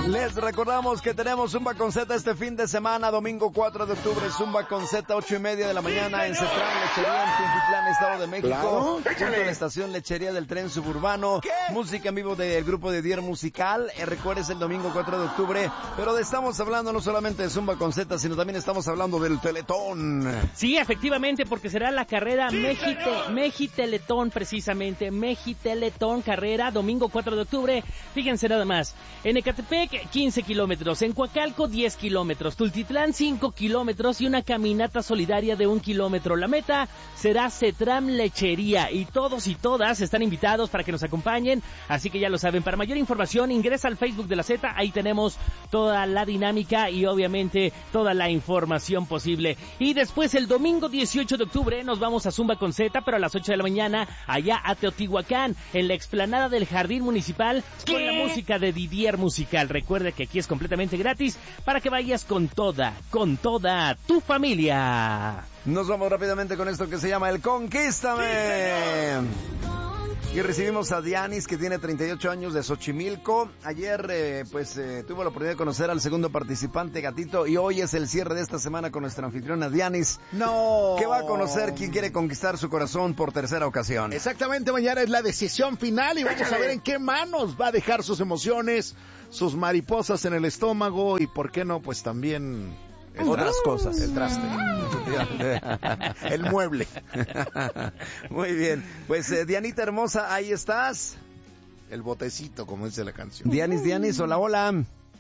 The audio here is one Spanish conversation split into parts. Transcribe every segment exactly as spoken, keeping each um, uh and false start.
Les recordamos que tenemos Zumba con Z este fin de semana, domingo cuatro de octubre, Zumba con Z, ocho y media de la mañana en Cetrán Lechería, en Tultitlán, Estado de México. Claro. Junto a la estación Lechería del Tren Suburbano. ¿Qué? Música en vivo del grupo de Dier Musical. Eh, recuerdes el domingo cuatro de octubre. Pero estamos hablando no solamente de Zumba con Z, sino también estamos hablando del Teletón. Sí, efectivamente, porque será la carrera sí, Mexite, Mexiteletón, precisamente. Mexiteletón, carrera, domingo cuatro de octubre. Fíjense nada más. En Ecatepec, quince kilómetros. En Coacalco, diez kilómetros. Tultitlán, cinco kilómetros. Y una caminata solidaria de un kilómetro. La meta será Cetrán Lechería. Y todos y todas están invitados para que nos acompañen. Así que ya lo saben. Para mayor información, ingresa al Facebook de la Z. Ahí tenemos toda la dinámica y obviamente toda la información posible. Y después, el domingo dieciocho de octubre, nos vamos a Zumba con Z, pero a las ocho de la mañana, allá a Teotihuacán, en la explanada del Jardín Municipal, ¿qué? Con la música de Didier Musical. Recuerde que aquí es completamente gratis para que vayas con toda, con toda tu familia. Nos vamos rápidamente con esto que se llama el Conquístame. Y recibimos a Dianis, que tiene treinta y ocho años, de Xochimilco. Ayer, eh, pues, eh, tuvo la oportunidad de conocer al segundo participante, Gatito, y hoy es el cierre de esta semana con nuestra anfitriona Dianis. ¡No! Que va a conocer quién quiere conquistar su corazón por tercera ocasión. Exactamente, mañana es la decisión final y vamos a ver en qué manos va a dejar sus emociones, sus mariposas en el estómago y, ¿por qué no? Pues también... otras cosas. El traste. El mueble. Muy bien. Pues, eh, Dianita hermosa, ahí estás. El botecito, como dice la canción. Dianis, Dianis, hola, hola.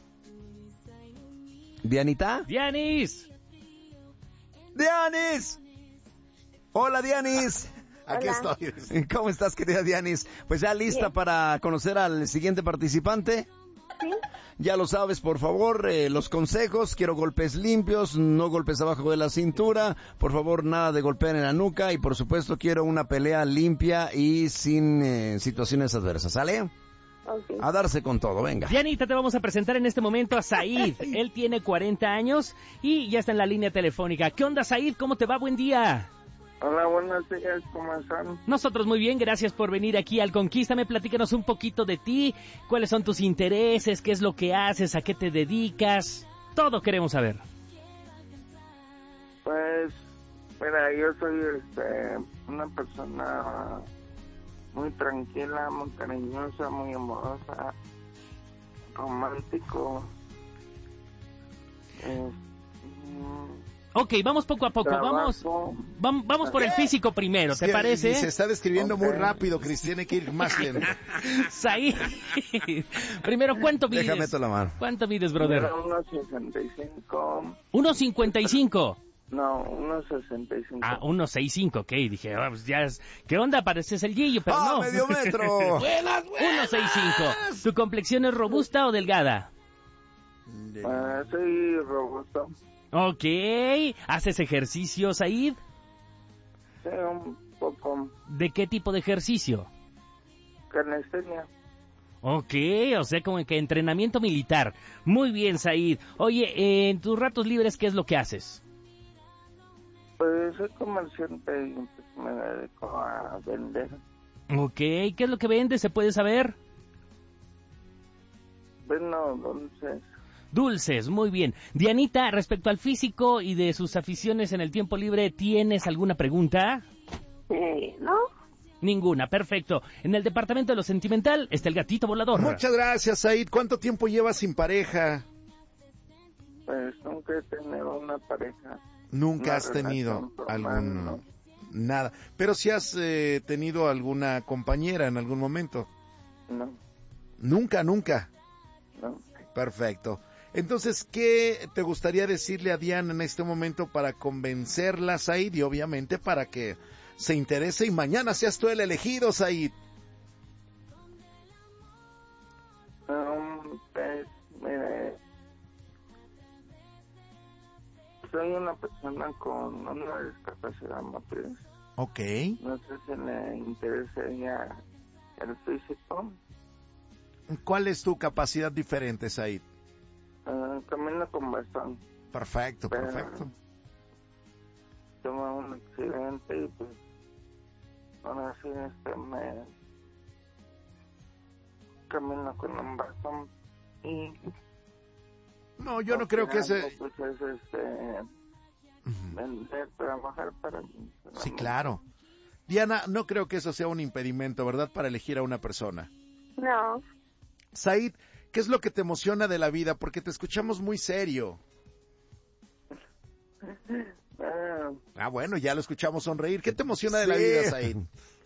¿Dianita? ¡Dianis! ¡Dianis! Hola, Dianis. Aquí Hola. estoy. ¿Cómo estás, querida Dianis? Pues ya lista Bien. para conocer al siguiente participante. Sí. Ya lo sabes, por favor, eh, los consejos, quiero golpes limpios, no golpes abajo de la cintura, por favor, nada de golpear en la nuca y por supuesto quiero una pelea limpia y sin eh, situaciones adversas, ¿sale? Okay. A darse con todo, venga. Dianita, te vamos a presentar en este momento a Said. Él tiene cuarenta años y ya está en la línea telefónica. ¿Qué onda, Said? ¿Cómo te va? Buen día. Hola, buenos días, ¿cómo están? Nosotros muy bien, gracias por venir aquí al Conquístame. Platícanos un poquito de ti, cuáles son tus intereses, qué es lo que haces, a qué te dedicas. Todo queremos saber. Pues, mira, yo soy este, una persona muy tranquila, muy cariñosa, muy amorosa, romántico. Eh, mm, Ok, vamos poco a poco, vamos trabajo. vam- vamos por el físico primero, ¿te Sí, parece? y se está describiendo muy Ok. rápido, Cris, tiene que ir más lento. Said, primero, ¿cuánto mides? Déjame meto la mano. ¿Cuánto mides, brother? Era unos sesenta y cinco, uno cincuenta y cinco. no, unos sesenta y cinco. Ah, uno sesenta y cinco, ok, dije, ah, pues ya es... ¿Qué onda? Pareces el Gillo, pero ¡Ah, no. medio metro! ¡Buenas, uno sesenta y cinco. ¿Tu complexión es robusta o delgada? Ah, soy robusto, Ok. ¿Haces ejercicio, Said? sí, un poco ¿De qué tipo de ejercicio? calistenia. Ok, o sea, como que entrenamiento militar. Muy bien, Said. Oye, eh, en tus ratos libres, ¿qué es lo que haces? Pues soy comerciante y pues, me dedico a vender. Ok, ¿qué es lo que vendes? ¿Se puede saber? Vendo dulces. Dulces, muy bien. Dianita, respecto al físico y de sus aficiones en el tiempo libre, ¿tienes alguna pregunta? Eh, ¿no? Ninguna, perfecto. En el departamento de lo sentimental está el gatito volador. Muchas gracias, Said. ¿Cuánto tiempo llevas sin pareja? Pues nunca he tenido una pareja. Nunca Una has tenido relación formal, algún... no. Nada. Pero si has eh, tenido alguna compañera en algún momento. No, Nunca, nunca. no. Perfecto. Entonces, ¿qué te gustaría decirle a Diana en este momento para convencerla, Said? Y obviamente para que se interese y mañana seas tú el elegido, Said. Um, pues, mire, soy una persona con una discapacidad motriz. Ok. No sé si le interesa el físico. ¿Cuál es tu capacidad diferente, Said? Uh, camino con bastón. Perfecto, Pero- perfecto. Tuve un accidente y pues ahora sí este me camino con un bastón y No, yo no creo que ese... Pues es este... Vender, trabajar para... Sí, claro. Diana, no creo que eso sea un impedimento, ¿verdad? Para elegir a una persona. No. Said, ¿qué es lo que te emociona de la vida? Porque te escuchamos muy serio. Ah, Ah, bueno, ya lo escuchamos sonreír. ¿Qué te emociona de Sí. la vida, Said?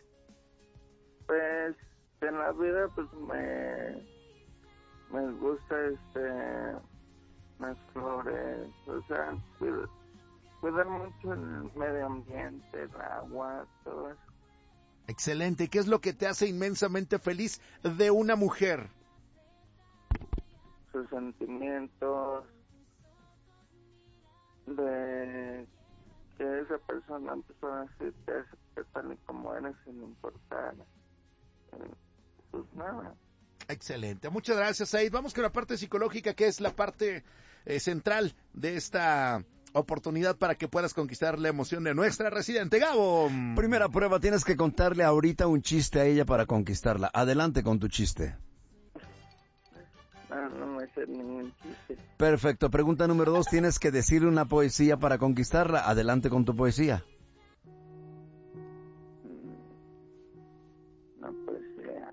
pues en la vida pues me... Me gusta este... Las flores, o sea, cuidar, cuidar mucho el medio ambiente, el agua, todo eso. Excelente. ¿Qué es lo que te hace inmensamente feliz de una mujer? Sus sentimientos, de que esa persona empezó a decirte tal y como eres sin importar, eh, pues nada. Excelente. Muchas gracias, Said. Vamos con la parte psicológica, que es la parte eh, central de esta oportunidad para que puedas conquistar la emoción de nuestra residente, Gabo. Primera prueba, tienes que contarle ahorita un chiste a ella para conquistarla. Adelante con tu chiste. No, no me sé ningún chiste. Perfecto. Pregunta número dos, tienes que decirle una poesía para conquistarla. Adelante con tu poesía. No, pues ya.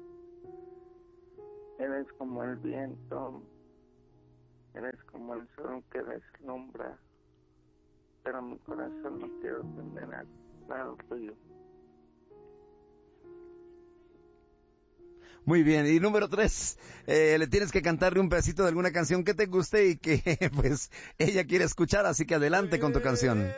Eres como el viento, eres como el sol que deslumbra, pero mi corazón no quiero tener al lado tuyo. Muy bien. Y número tres, eh, le tienes que cantarle un pedacito de alguna canción que te guste y que pues ella quiere escuchar, así que adelante con tu canción.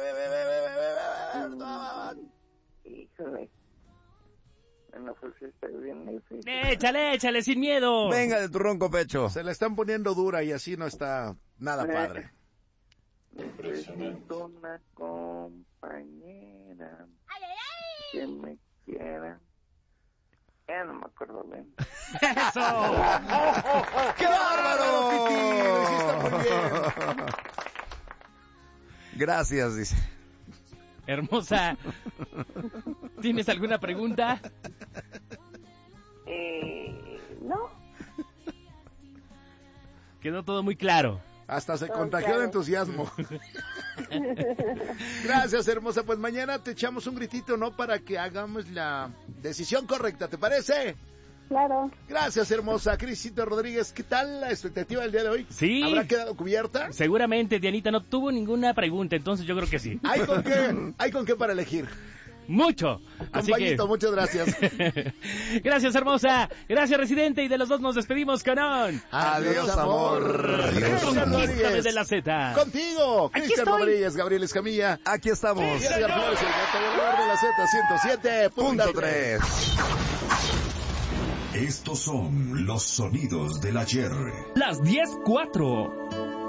Híjole. Bueno, pues sí, está bien difícil. Échale, échale, sin miedo. Venga de tu ronco pecho. Se la están poniendo dura y así no está nada padre. Necesito una compañera que me quiera. Ya no me acuerdo bien. Eso. ¡Qué bárbaro! Titi! Lo hiciste muy bien. Gracias, dice. Hermosa. ¿Tienes alguna pregunta? Eh, no. Quedó todo muy claro. Hasta se Todo contagió claro. de entusiasmo. Gracias, hermosa. Pues mañana te echamos un gritito, ¿no? Para que hagamos la decisión correcta, ¿te parece? Claro. Gracias, hermosa. Crisito Rodríguez, ¿qué tal la expectativa del día de hoy? Sí. ¿Habrá quedado cubierta? Seguramente Dianita no tuvo ninguna pregunta, entonces yo creo que sí. ¿Hay con qué? ¿Hay con qué para elegir? Mucho. Así que... Compañito, muchas gracias. Gracias, hermosa. Gracias, residente. Y de los dos nos despedimos con un... Adiós, amor. Adiós, Conquístame Rodríguez. de la Z. Contigo, Aquí Cristian estoy. Rodríguez, Gabriel Escamilla. Aquí estamos. Y Edgar Flores, el gato volador de la Z ciento siete punto Punto tres. tres. Estos son los sonidos del ayer. Las diez cuatro.